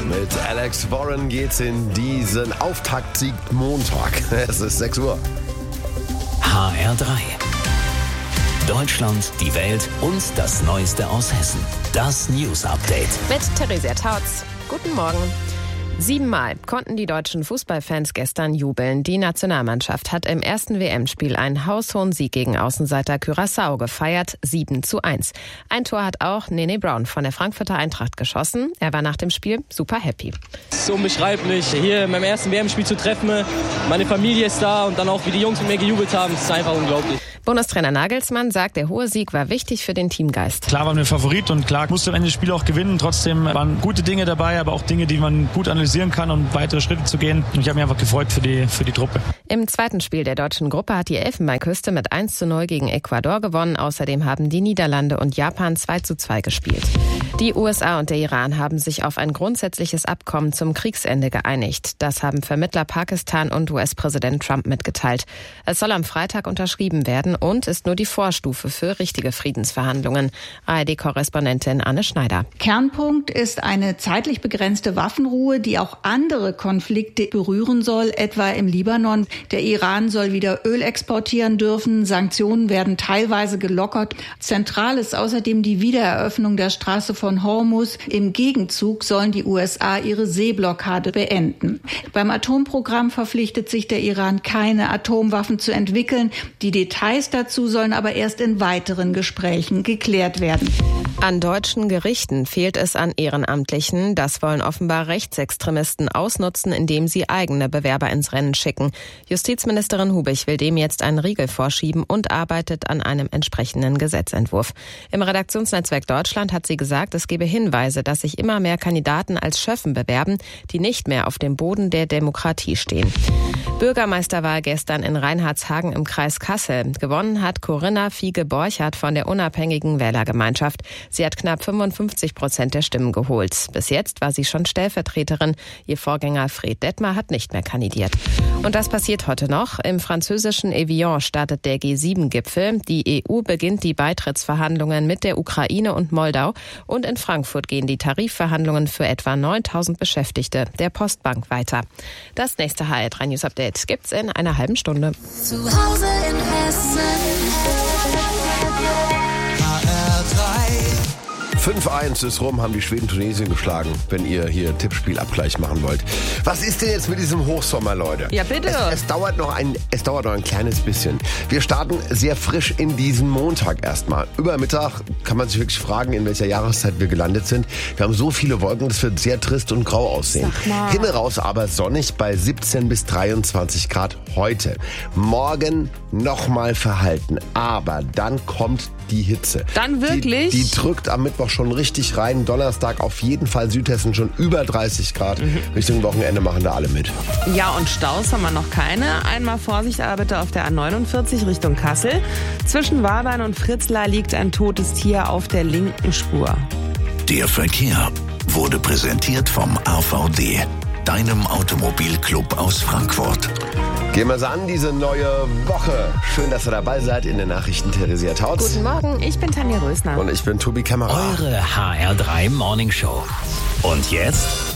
Mit Alex Warren geht's in diesen Auftaktsieg Montag. Es ist 6 Uhr. HR3. Deutschland, die Welt und das Neueste aus Hessen. Das News Update. Mit Theresia Tautz. Guten Morgen. 7-mal konnten die deutschen Fußballfans gestern jubeln. Die Nationalmannschaft hat im ersten WM-Spiel einen haushohen Sieg gegen Außenseiter Curaçao gefeiert, 7:1. Ein Tor hat auch Nene Brown von der Frankfurter Eintracht geschossen. Er war nach dem Spiel super happy. Es ist unbeschreiblich, hier in meinem ersten WM-Spiel zu treffen. Meine Familie ist da und dann auch, wie die Jungs mit mir gejubelt haben, das ist einfach unglaublich. Bundestrainer Nagelsmann sagt, der hohe Sieg war wichtig für den Teamgeist. Klar waren wir Favorit und klar musste am Ende das Spiel auch gewinnen. Trotzdem waren gute Dinge dabei, aber auch Dinge, die man gut analysieren kann, um weitere Schritte zu gehen. Und ich habe mich einfach gefreut für die Truppe. Im zweiten Spiel der deutschen Gruppe hat die Elfenbeinküste mit 1:0 gegen Ecuador gewonnen. Außerdem haben die Niederlande und Japan 2:2 gespielt. Die USA und der Iran haben sich auf ein grundsätzliches Abkommen zum Kriegsende geeinigt. Das haben Vermittler Pakistan und US-Präsident Trump mitgeteilt. Es soll am Freitag unterschrieben werden und ist nur die Vorstufe für richtige Friedensverhandlungen. ARD-Korrespondentin Anne Schneider. Kernpunkt ist eine zeitlich begrenzte Waffenruhe, die auch andere Konflikte berühren soll, etwa im Libanon. Der Iran soll wieder Öl exportieren dürfen. Sanktionen werden teilweise gelockert. Zentral ist außerdem die Wiedereröffnung der Straße von Hormuz. Im Gegenzug sollen die USA ihre Seeblockade beenden. Beim Atomprogramm verpflichtet sich der Iran, keine Atomwaffen zu entwickeln. Die Details dazu sollen aber erst in weiteren Gesprächen geklärt werden. An deutschen Gerichten fehlt es an Ehrenamtlichen. Das wollen offenbar Rechtsextremisten ausnutzen, indem sie eigene Bewerber ins Rennen schicken. Justizministerin Hubich will dem jetzt einen Riegel vorschieben und arbeitet an einem entsprechenden Gesetzentwurf. Im Redaktionsnetzwerk Deutschland hat sie gesagt, es gebe Hinweise, dass sich immer mehr Kandidaten als Schöffen bewerben, die nicht mehr auf dem Boden der Demokratie stehen. Bürgermeisterwahl gestern in Reinhardshagen im Kreis Kassel. Gewonnen hat Corinna Fiege-Borchardt von der unabhängigen Wählergemeinschaft. Sie hat knapp 55% der Stimmen geholt. Bis jetzt war sie schon Stellvertreterin. Ihr Vorgänger Fred Detmer hat nicht mehr kandidiert. Und das passiert heute noch. Im französischen Evian startet der G7-Gipfel. Die EU beginnt die Beitrittsverhandlungen mit der Ukraine und Moldau. Und in Frankfurt gehen die Tarifverhandlungen für etwa 9.000 Beschäftigte der Postbank weiter. Das nächste HR3 News Update gibt's in einer halben Stunde. Zu Hause in Hessen. 5:1 ist rum, haben die Schweden Tunesien geschlagen, wenn ihr hier Tippspielabgleich machen wollt. Was ist denn jetzt mit diesem Hochsommer, Leute? Ja, bitte. Es dauert noch ein kleines bisschen. Wir starten sehr frisch in diesen Montag erstmal. Über Mittag kann man sich wirklich fragen, in welcher Jahreszeit wir gelandet sind. Wir haben so viele Wolken, das wird sehr trist und grau aussehen. Himmel raus aber sonnig bei 17 bis 23 Grad heute. Morgen nochmal verhalten, aber dann kommt die Hitze. Dann wirklich? Die drückt am Mittwoch schon richtig rein. Donnerstag auf jeden Fall Südhessen schon über 30 Grad. Richtung Wochenende machen da alle mit. Ja, und Staus haben wir noch keine. Einmal Vorsicht aber bitte auf der A49 Richtung Kassel. Zwischen Warbein und Fritzlar liegt ein totes Tier auf der linken Spur. Der Verkehr wurde präsentiert vom AVD, deinem Automobilclub aus Frankfurt. Gehen wir es an, diese neue Woche. Schön, dass ihr dabei seid in den Nachrichten. Theresia Tautz. Guten Morgen, ich bin Tanja Rösner. Und ich bin Tobi Kämmerer. Eure HR3 Morning Show. Und jetzt